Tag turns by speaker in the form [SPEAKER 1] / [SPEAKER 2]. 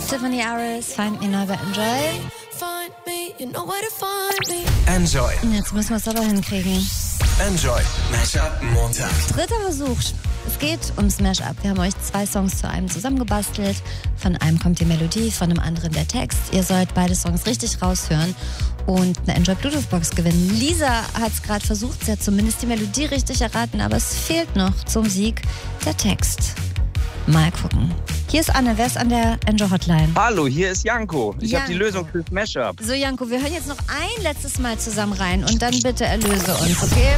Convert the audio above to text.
[SPEAKER 1] Tiffany Aris, Find Me neu bei Enjoy.
[SPEAKER 2] Enjoy.
[SPEAKER 1] Jetzt müssen wir es aber hinkriegen.
[SPEAKER 2] Enjoy. Mashup Montag.
[SPEAKER 1] Dritter Versuch. Es geht ums Mashup. Wir haben euch 2 Songs zu einem zusammengebastelt. Von einem kommt die Melodie, von dem anderen der Text. Ihr sollt beide Songs richtig raushören und eine Enjoy Bluetooth Box gewinnen. Lisa hat es gerade versucht, sie hat zumindest die Melodie richtig erraten, aber es fehlt noch zum Sieg der Text. Mal gucken. Hier ist Anne, wer ist an der Enjoy Hotline?
[SPEAKER 3] Hallo, hier ist Janko. Ich habe die Lösung fürs Mashup.
[SPEAKER 1] So Janko, wir hören jetzt noch ein letztes Mal zusammen rein und dann bitte erlöse uns, okay?